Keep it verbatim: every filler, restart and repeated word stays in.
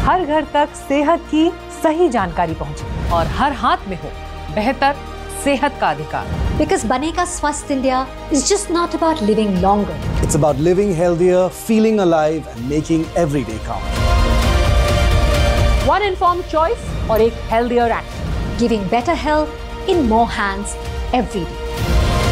हर घर तक सेहत की सही जानकारी पहुंचे और हर हाथ में हो बेहतर सेहत का अधिकार। Because Banega Swasth India is just not about living longer. It's about living healthier, feeling alive and making every day count. One informed choice और एक healthier action. Giving better health in more hands every day.